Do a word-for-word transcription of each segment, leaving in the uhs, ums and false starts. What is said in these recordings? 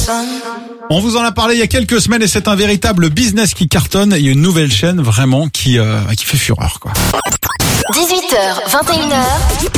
On vous en a parlé il y a quelques semaines et c'est un véritable business qui cartonne. Il y a une nouvelle chaîne vraiment qui euh, qui fait fureur, quoi. dix-huit heures, vingt et une heures.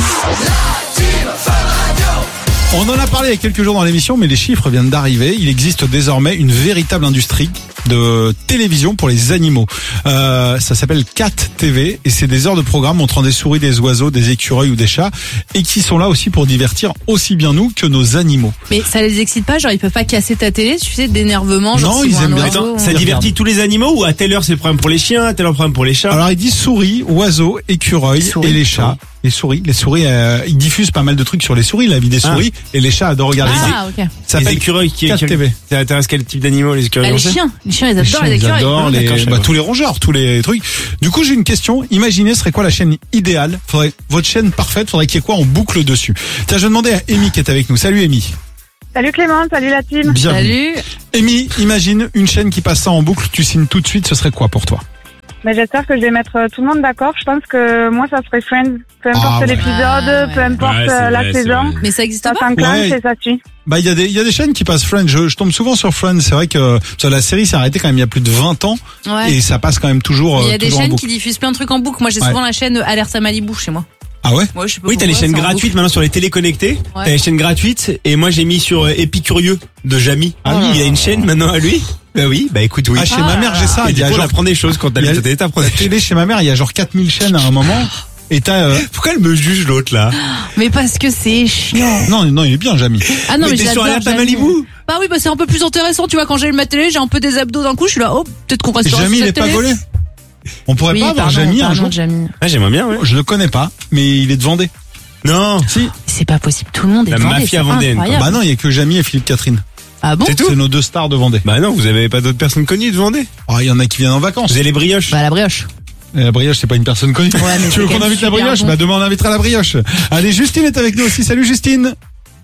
On en a parlé il y a quelques jours dans l'émission, mais les chiffres viennent d'arriver. Il existe désormais une véritable industrie de télévision pour les animaux. Euh, ça s'appelle Cat T V et c'est des heures de programme montrant des souris, des oiseaux, des écureuils ou des chats et qui sont là aussi pour divertir aussi bien nous que nos animaux. Mais ça les excite pas, genre ils peuvent pas casser ta télé, tu sais, d'énervement. Genre Non, ils aiment bien. Attends, ça divertit tous les animaux ou à telle heure c'est le problème pour les chiens, à telle heure le problème pour les chats? Alors ils disent souris, oiseaux, écureuils Souris. et les chats. Les souris, les souris, euh, ils diffusent pas mal de trucs sur les souris, la vie des souris, et les chats adorent regarder. Ah, ok. Ça Les s'appelle écureuils qui Cat T V. Ça intéresse quel type d'animaux, les écureuils? Bah, les on sait chiens, les chiens ils Les adorent chiens, les ils écureuils. adorent Ah, les, d'accord, je sais bah, pas. tous les rongeurs, tous les trucs. Du coup, j'ai une question. Imaginez, ce serait quoi la chaîne idéale? Faudrait, votre chaîne parfaite, faudrait qu'il y ait quoi en boucle dessus? Tiens, je vais demander à Amy qui est avec nous. Salut Amy. Salut Clément, salut la team. Bienvenue. Salut. Amy, imagine une chaîne qui passe ça en boucle, tu signes tout de suite, ce serait quoi pour toi? Mais j'espère que je vais mettre euh, tout le monde d'accord. Je pense que moi ça serait Friends. Peu importe Ah ouais. l'épisode, Ah ouais. peu importe Ouais, c'est euh, la vrai, c'est saison. vrai. Mais ça existe Ça pas. s'enclenche Ouais. et ça suit. Bah, il y a des, il y a des chaînes qui passent Friends. Je, je tombe souvent sur Friends. C'est vrai que, ça, la série s'est arrêtée quand même il y a plus de vingt ans. Ouais. Et ça passe quand même toujours, Mais il y euh, a des toujours en chaînes boucle. qui diffusent plein de trucs en boucle. Moi j'ai Ouais. souvent la chaîne Alerte à Malibu chez moi. Ah ouais? Moi je sais pas Oui, t'as les pourquoi, chaînes c'est en gratuites boucle. maintenant sur les télés connectées. Ouais. T'as les chaînes gratuites et moi j'ai mis sur euh, Épicurieux de Jamy. Ah oui. Il a une chaîne maintenant à lui. Bah oui, bah écoute oui. Ah, chez ma mère, j'ai ça. Et Il du y a coup, on genre, apprend des choses quand t'as il y a- la télé, t'apprends la des choses. télé chez ma mère, il y a genre quatre mille chaînes à un moment. Et t'as, euh, Pourquoi elle me juge l'autre là? Mais parce que c'est chiant. non, non, il est bien, Jamy. Ah non mais, Mais t'es sur j'adore Alerte à Jamie. Malibu? Bah oui, bah c'est un peu plus intéressant, tu vois, quand j'ai ma télé, j'ai un peu des abdos d'un coup, je suis là, oh, peut-être qu'on va sur Jamy, il est cette pas télé. gaulé. On pourrait Oui, pas avoir pardon, Jamy un pardon, jour? Jamie. Ah, j'aimerais bien, ouais. Je le connais pas, mais il est de Vendée. Non. Si. C'est pas possible, tout le monde est La vendé, mafia c'est vendéenne, quoi. incroyable. Bah non, il y a que Jamy et Philippe Catherine. Ah bon? C'est tout? C'est nos deux stars de Vendée. Bah non, vous avez pas d'autres personnes connues de Vendée? Ah, il y en a qui viennent en vacances. Vous avez les brioches? Bah la brioche. Et la brioche, c'est pas une personne connue. Ouais, mais tu veux c'est qu'on quand invite la même super brioche? bon. Bah demain on invitera la brioche. Allez, Justine est avec nous aussi. Salut Justine.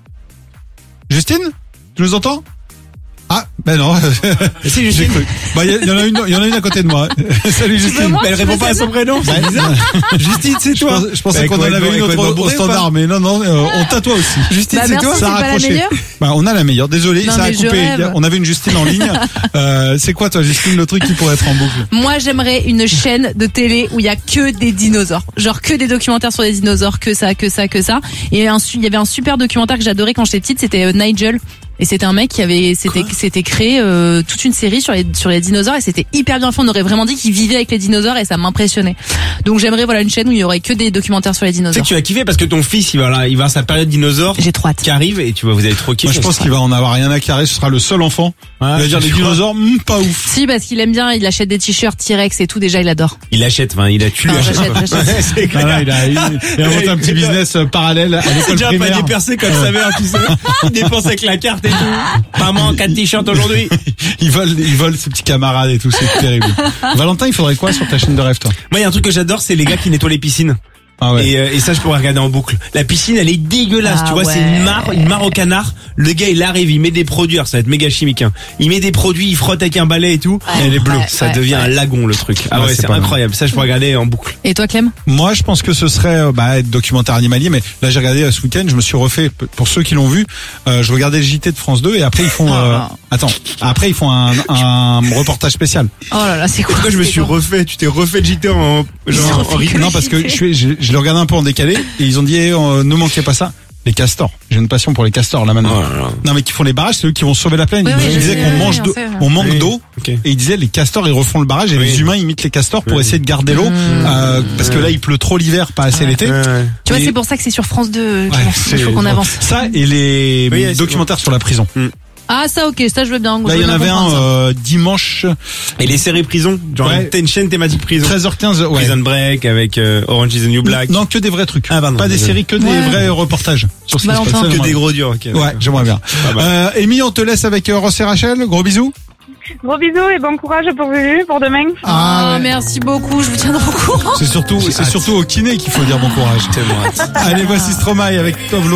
Justine? Tu nous entends? Ah, ben non. Si, J'ai Justine. cru. Bah, il y, y en a une, il y en a une à côté de moi. Salut Justine. moi Bah, elle tu répond veux pas à ça son prénom, c'est bizarre. Justine, c'est Je, toi. pense- je pensais Bah, qu'on en quoi, avait quoi, une quoi, autre quoi, au, bourré au ou pas? standard, mais non, non, euh, on t'a toi aussi. Justine, Bah c'est merci, toi? c'est Ça a pas la raccroché. meilleure. Bah, on a la meilleure. Désolé, Non, ça a mais je coupé. rêve. On avait une Justine en ligne. Euh, c'est quoi toi, Justine, le truc qui pourrait être en boucle? Moi, j'aimerais une chaîne de télé où il y a que des dinosaures. Genre que des documentaires sur les dinosaures, que ça, que ça, que ça. Et un su- il y avait un super documentaire que j'adorais quand j'étais petite, c'était euh, Nigel. Et c'était un mec qui avait, c'était, c'était créé euh, toute une série sur les sur les dinosaures et c'était hyper bien fait. On aurait vraiment dit qu'il vivait avec les dinosaures et ça m'impressionnait. Donc j'aimerais voilà une chaîne où il y aurait que des documentaires sur les Tu sais dinosaures. que tu vas kiffer parce que ton fils, il va là, il va à sa période dinosaure J'ai trop hâte. qui arrive et tu vois, vous allez trop kiffer. Moi, je pense qu'il va en avoir rien à carrer. Ce sera le seul enfant. Ouais, il va dire je les crois. dinosaures, hmm, pas ouf. Si parce qu'il aime bien, il achète des t-shirts T-Rex et tout. Déjà, il adore. Il achète, enfin, il a tué. Enfin, j'achète, j'achète. C'est clair. Voilà, il a, il, il a inventé un petit business euh, parallèle à C'est l'école déjà un primaire. panier percé comme sa mère, tu sais. Il dépense avec la carte et tout. Maman, quatre t-shirts aujourd'hui. Il vole, il vole ses petits camarades et tout, c'est terrible. Valentin, il faudrait quoi sur ta chaîne de rêve, toi? Moi, il y a un truc que j'adore, c'est les gars qui nettoient les piscines. Ah ouais. Et, euh, et ça, je pourrais regarder en boucle. La piscine, elle est dégueulasse, Ah tu vois, ouais. c'est une mare, une mare au canard. Le gars, il arrive, il met des produits, alors ça va être méga chimique, hein. Il met des produits, il frotte avec un balai et tout. Ouais, et elle est bleue. ouais, ça ouais, devient ouais. un lagon, le truc. Ah Ouais, ouais, c'est c'est pas mal. incroyable. Ça, je pourrais regarder en boucle. Et toi, Clem? Moi, je pense que ce serait euh, bah, être documentaire animalier, mais là, j'ai regardé euh, ce week-end, je me suis refait, p- pour ceux qui l'ont vu, euh, je regardais le J T de France deux et après ils font, euh, Oh. attends, après ils font un, un reportage spécial. Oh là là, c'est quoi? Pourquoi je me suis refait? Tu t'es refait le J T en, genre, en rythme? Non, parce que je, suis, je, je le regardais un peu en décalé et ils ont dit, eh, euh, ne manquez pas ça. Les castors. J'ai une passion pour les castors là maintenant. Oh là là. Non, mais qui font les barrages, c'est eux qui vont sauver la planète. Oui, ils oui, ils je disaient sais, qu'on oui, mange on d'eau, sait, ouais. on manque Oui. d'eau. Ok. Et ils disaient les castors ils refont le barrage et Oui. les humains ils imitent les castors pour Oui. essayer de garder l'eau euh, parce que là il pleut trop l'hiver, pas assez Ouais. l'été. Ouais, ouais. Tu vois, Et- c'est pour ça que c'est sur France deux. Ouais, Clément. c'est- Il faut qu'on avance. Ça et les Oui, c'est documentaires sur la prison. Ah, ça, ok, ça, je veux bien. Là je il y veux en bien avait un comprendre ça. euh, dimanche Et les séries prison, genre Ouais. t'as une chaîne thématique prison. treize heures quinze. Ouais. Prison Break avec euh, Orange is the New Black. Non, que des vrais trucs. Ah, pardon, pas des désolé. séries, que des Ouais. vrais reportages sur ce qui se Valentin. passe. Ça, Que j'aimerais des bien. gros durs. ok. Ouais, j'aimerais bien. Pas mal. Euh, Amy, on te laisse avec euh, Ross et Rachel. Gros bisous. Gros bisous et bon courage pour Vuvu, pour demain. Ah, ouais. merci beaucoup, je vous tiendrai au courant. C'est surtout, c'est hâte. surtout au kiné qu'il faut dire bon courage. C'est bon. Allez, voici Stromae avec Tovlo.